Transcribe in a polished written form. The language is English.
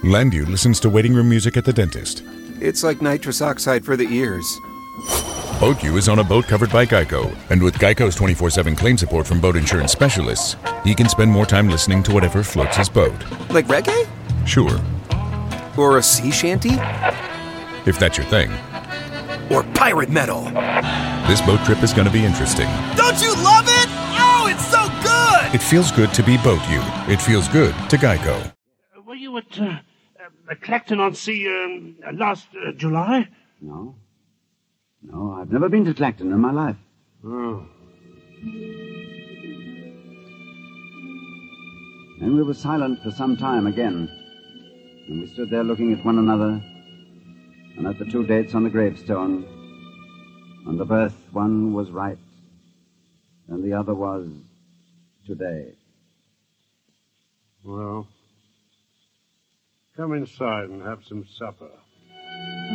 Landu listens to waiting room music at the dentist. It's like nitrous oxide for the ears. BoatU is on a boat covered by Geico, and with Geico's 24/7 claim support from boat insurance specialists, he can spend more time listening to whatever floats his boat. Like reggae? Sure, Or a sea shanty? if that's your thing. Or pirate metal? This boat trip is going to be interesting. Don't you love it? Oh, it's so good! It feels good to be BoatU. It feels good to Geico. Were you at Clacton-on-Sea last July? No. No, I've never been to Clacton in my life. Oh. And we were silent for some time again. And we stood there looking at one another and at the two dates on the gravestone. On the birth, one was right, and the other was today. Well, come inside and have some supper.